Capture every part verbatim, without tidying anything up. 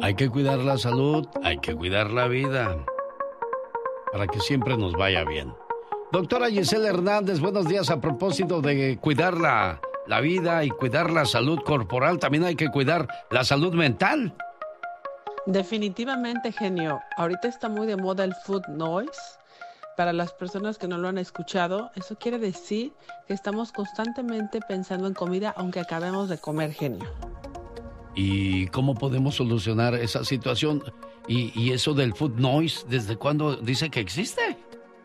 Hay que cuidar la salud, hay que cuidar la vida, para que siempre nos vaya bien. Doctora Gisela Hernández, buenos días. A propósito de cuidar la, la vida y cuidar la salud corporal, también hay que cuidar la salud mental. Definitivamente, genio. Ahorita está muy de moda el food noise. Para las personas que no lo han escuchado, eso quiere decir que estamos constantemente pensando en comida aunque acabemos de comer, genio. ¿Y cómo podemos solucionar esa situación? ¿Y, y eso del food noise, desde cuándo dice que existe?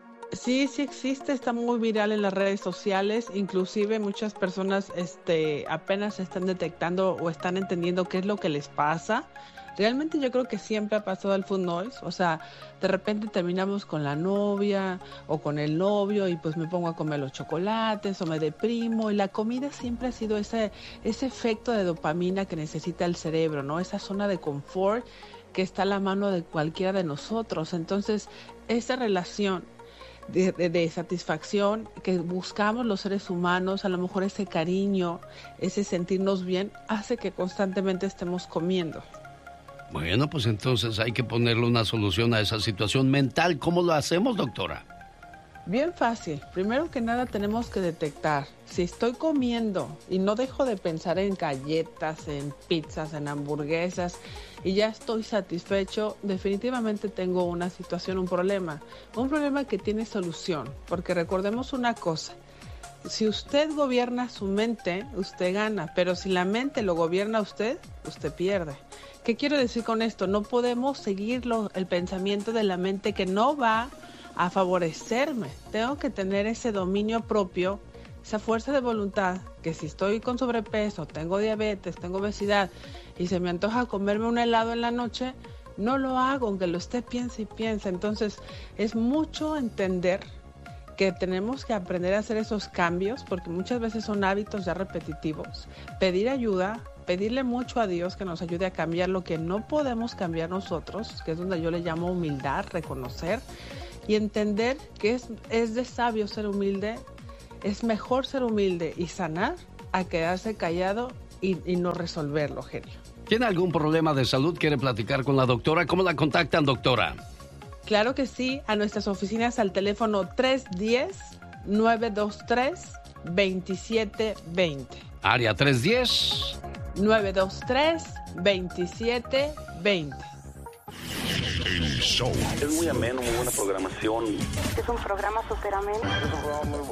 Sí, sí existe, está muy viral en las redes sociales, inclusive muchas personas este, apenas están detectando o están entendiendo qué es lo que les pasa. Realmente yo creo que siempre ha pasado el food noise, o sea, de repente terminamos con la novia o con el novio y pues me pongo a comer los chocolates o me deprimo, y la comida siempre ha sido ese, ese efecto de dopamina que necesita el cerebro, ¿no? Esa zona de confort que está a la mano de cualquiera de nosotros. Entonces, esa relación De, de, de satisfacción que buscamos los seres humanos, a lo mejor ese cariño, ese sentirnos bien, hace que constantemente estemos comiendo. Bueno, pues entonces hay que ponerle una solución a esa situación mental. ¿Cómo lo hacemos, doctora? Bien fácil. Primero que nada tenemos que detectar si estoy comiendo y no dejo de pensar en galletas, en pizzas, en hamburguesas y ya estoy satisfecho, definitivamente tengo una situación, un problema. Un problema que tiene solución, porque recordemos una cosa. Si usted gobierna su mente, usted gana, pero si la mente lo gobierna usted, usted pierde. ¿Qué quiero decir con esto? No podemos seguir lo, el pensamiento de la mente que no va a favorecerme. Tengo que tener ese dominio propio, esa fuerza de voluntad, que si estoy con sobrepeso, tengo diabetes, tengo obesidad y se me antoja comerme un helado en la noche, no lo hago, aunque lo esté piense y piense. Entonces es mucho entender que tenemos que aprender a hacer esos cambios, porque muchas veces son hábitos ya repetitivos. Pedir ayuda, pedirle mucho a Dios que nos ayude a cambiar lo que no podemos cambiar nosotros, que es donde yo le llamo humildad, reconocer y entender que es, es de sabio ser humilde. Es mejor ser humilde y sanar a quedarse callado y, y no resolverlo, genio. ¿Tiene algún problema de salud? ¿Quiere platicar con la doctora? ¿Cómo la contactan, doctora? Claro que sí, a nuestras oficinas al teléfono tres uno cero, nueve dos tres, dos siete dos cero. Área tres uno cero. nueve dos tres, dos siete dos cero. El show. Es muy ameno, muy buena programación. Es un programa súper ameno. Es un programa muy